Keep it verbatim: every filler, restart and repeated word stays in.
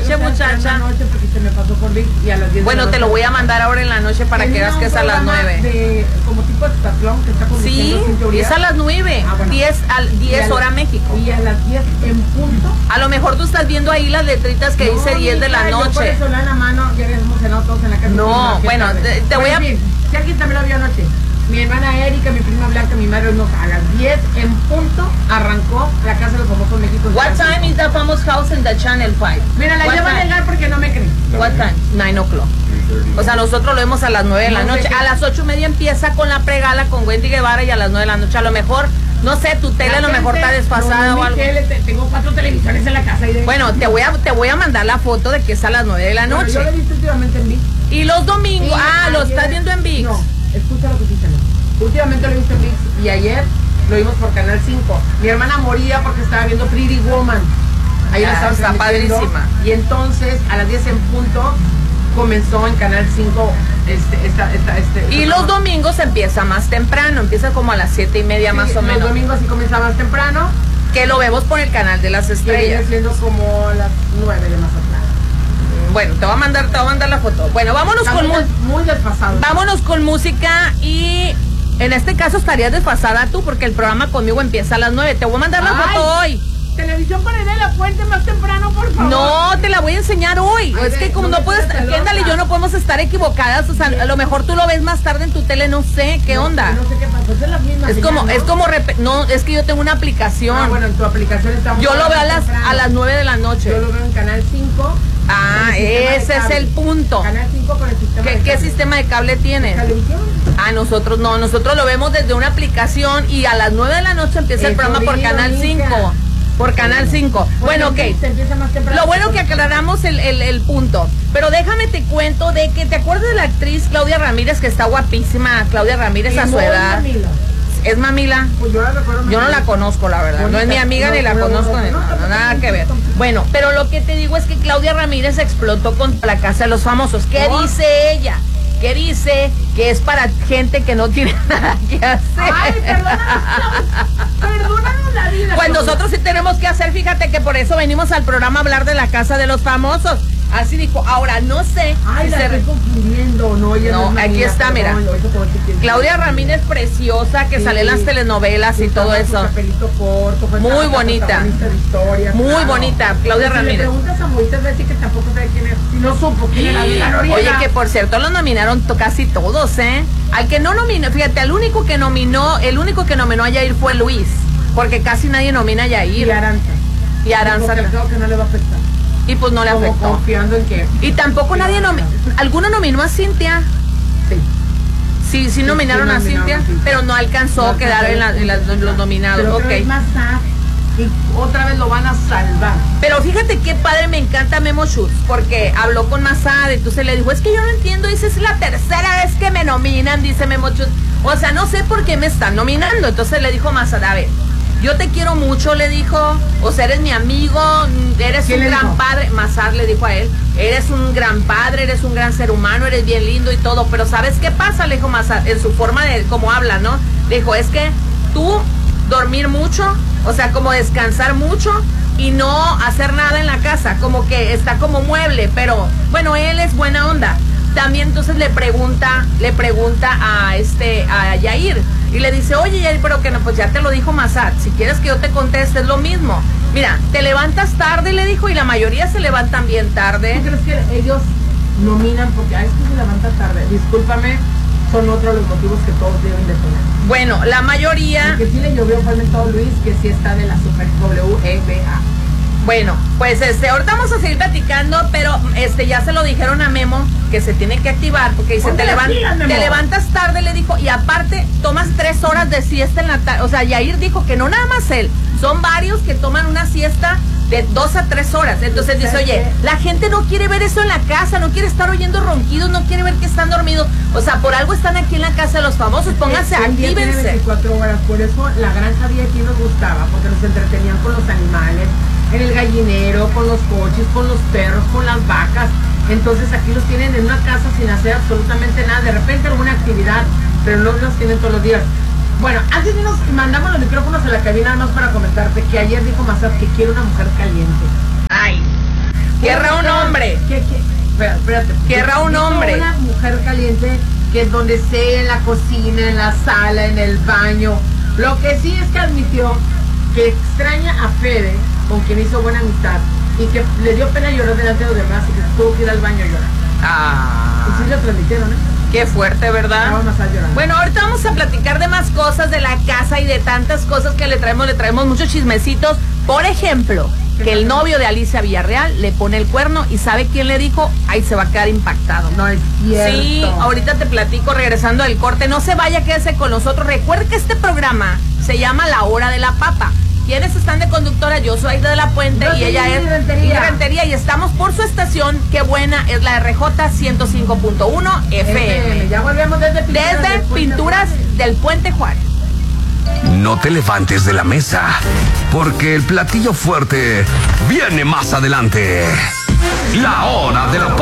noche, muchacha. Noche porque se me pasó por Vic y a las diez bueno, te lo voy a mandar ahora en la noche para que veas que es a las nueve. De, como tipo de estación que está sí, es a las nueve. Ah, bueno. diez, al, diez hora México. Y a las diez en punto. A lo mejor tú estás viendo ahí las letritas que no, dice diez de la noche. Yo por eso la en la mano, ya habíamos cenado todos en la casa. No, bueno, te, te voy a... Fin, si alguien también lo vio anoche. Mi hermana Erika, mi prima Blanca, mi madre, no, a las diez en punto arrancó la Casa de los Famosos México. What time is the famous house in the Channel five? Mira, la llevo a negar porque no me creen. What time? nine o'clock. O sea, nosotros lo vemos a las nueve de la noche. A las ocho y media empieza con la pregala con Wendy Guevara y a las nueve de la noche. A lo mejor, no sé, tu tele a lo mejor está desfasada no, o algo. Tele, tengo cuatro televisores en la casa. Y de... Bueno, te voy, a, te voy a mandar la foto de que es a las nueve de la noche. Bueno, yo lo he visto últimamente en Vix. Y los domingos, y ah, ayer, lo estás viendo en Vix. No, escucha lo que dice, no. Últimamente lo he visto en Vix y ayer lo vimos por Canal cinco. Mi hermana moría porque estaba viendo Pretty Woman. Ahí la estaba está padrísima. Y entonces a las diez en punto comenzó en Canal cinco este, esta, esta, este, y este los domingos empieza más temprano, empieza como a las siete y media sí, más o menos. Los domingos sí comienza más temprano. Que lo vemos por el canal de las estrellas. Que viene siendo como las nueve de Mazatlán. Bueno, te voy a mandar, te voy a mandar la foto. Bueno, vámonos está con muy, muy desfasado. Vámonos con música y en este caso estarías desfasada tú porque el programa conmigo empieza a las nueve. Te voy a mandar la Ay, foto hoy. Televisión para ir a la fuente más temprano, por favor. No, te la voy a enseñar hoy. Ay, es que como no, no puedes, Kendall y yo no podemos estar equivocadas. O sea, a lo mejor tú lo ves más tarde en tu tele, no sé qué no, onda. No sé qué pasó, es la misma. Es señal, como, ¿no? es como, no, es que yo tengo una aplicación. Ah, bueno, en tu aplicación está muy Yo lo veo a las, a las nueve de la noche. Yo lo veo en Canal cinco. Ah, ese es el punto. Canal cinco con el sistema ¿Qué, de ¿qué cable. sistema de cable tienes? Televisión. Ah, nosotros no, nosotros lo vemos desde una aplicación y a las nueve de la noche empieza Eso el programa por digo, Canal cinco. Por Canal cinco. Bueno, ok. Lo bueno que aclaramos el, el, el punto. Pero déjame te cuento de que, ¿te acuerdas de la actriz Claudia Ramírez, que está guapísima? Claudia Ramírez a su edad. Mamila. ¿Es Mamila? Pues yo la recuerdo. Yo no la conozco, la verdad. No es mi amiga ni la conozco, ni nada, nada que ver. Bueno, pero lo que te digo es que Claudia Ramírez explotó contra la Casa de los Famosos. ¿Qué dice ella? Que dice que es para gente que no tiene nada que hacer. Ay, perdónanos, perdónanos la vida. Pues nosotros sí tenemos que hacer, fíjate que por eso venimos al programa a hablar de la Casa de los Famosos. Así dijo, ahora no sé. Ay, si la se... estoy confundiendo, no, ella no, no es aquí María, está, mira. No, Claudia Ramírez preciosa, que sí, sale en las telenovelas sí, y todo eso. Corto, pues, muy bonita. De historia, muy claro. bonita, Claudia si Ramírez. Si le preguntas a Moisés, va a decir que tampoco sabe quién es. Si no supo quién era la Noriega. Oye, que por cierto lo nominaron casi todos, ¿eh? Al que no nominó, fíjate, al único que nominó, el único que nominó a Yair fue Luis, porque casi nadie nomina a Yair. Y Aranza. Y Aranza. Porque creo que no le va a afectar. Y pues no le Como afectó. Confiando en que. Y tampoco sí, nadie nominó. ¿Alguno nominó a Cintia? Sí. Sí, sí, sí nominaron sí, a Cintia, sí. Pero no alcanzó no, a quedar en, la, en, la, en los nominados. Pero okay. Es más sad, y otra vez lo van a salvar. Pero fíjate qué padre, me encanta Memo Schutz, porque habló con Mazad, entonces le dijo, es que yo no entiendo, dice, es la tercera vez que me nominan, dice Memo Schutz. O sea, no sé por qué me están nominando. Entonces le dijo Mazad, a ver, yo te quiero mucho, le dijo, o sea, eres mi amigo, eres un gran dijo? padre. Mazad le dijo a él, eres un gran padre, eres un gran ser humano, eres bien lindo y todo, pero ¿sabes qué pasa? Le dijo Mazad, en su forma de cómo habla, ¿no? Le dijo, es que tú dormir mucho, o sea, como descansar mucho y no hacer nada en la casa, como que está como mueble, pero bueno, él es buena onda. También entonces le pregunta, le pregunta a este, a Yair, y le dice, oye Yair, pero que no, pues ya te lo dijo Mazad, si quieres que yo te conteste es lo mismo. Mira, te levantas tarde, le dijo, y la mayoría se levantan bien tarde. ¿Tú crees que ellos nominan porque a esto se levanta tarde? Discúlpame, son otros los motivos que todos deben de tener. Bueno, la mayoría... El que sí le llovió fue el mentado Luis, que sí está de la Super W E B A. Bueno, pues este, ahorita vamos a seguir platicando, pero este ya se lo dijeron a Memo que se tiene que activar, porque dice, te, levan te levantas tarde, le dijo, y aparte tomas tres horas de siesta en la tarde. O sea, Yair dijo que no nada más él, son varios que toman una siesta de dos a tres horas. Entonces dice, oye, la gente no quiere ver eso en la casa, no quiere estar oyendo ronquidos, no quiere ver que están dormidos. O sea, por algo están aquí en la casa de los famosos, pónganse, actívense. veinticuatro horas, por eso la granja V I P nos gustaba, porque nos entretenían con los animales, en el gallinero, con los coches, con los perros, con las vacas. Entonces aquí los tienen en una casa sin hacer absolutamente nada, de repente alguna actividad, pero no los tienen todos los días. Bueno, antes de nos mandamos los micrófonos a la cabina, nada más para comentarte que ayer dijo Mazad que quiere una mujer caliente. Ay, qué raro, no, espérate, espérate. Querrá un Dijo hombre. Una mujer caliente que es donde sea, en la cocina, en la sala, en el baño. Lo que sí es que admitió que extraña a Fede, con quien hizo buena amistad, y que le dio pena llorar delante de los demás y que tuvo que ir al baño a llorar. Ah. Y sí lo transmitieron, ¿eh? Qué fuerte, ¿verdad? Estaba más allá llorando. Bueno, ahorita vamos a platicar de más cosas de la casa y de tantas cosas que le traemos. Le traemos muchos chismecitos. Por ejemplo, que el novio de Alicia Villarreal le pone el cuerno y ¿sabe quién le dijo? Ahí se va a quedar impactado. No es cierto. Sí, ahorita te platico regresando del corte. No se vaya, quédese con nosotros. Recuerde que este programa se llama La Hora de la Papa. ¿Quiénes están de conductora? Yo soy Aida de la Puente Yo y soy ella Ingrid es Rentería. Ingrid Rentería y estamos por su estación. Qué buena es la R J ciento cinco punto uno F M. Ya volvemos desde Pinturas, Desde del Puente Pinturas Juárez. del Puente Juárez. No te levantes de la mesa, porque el platillo fuerte viene más adelante. La Hora de la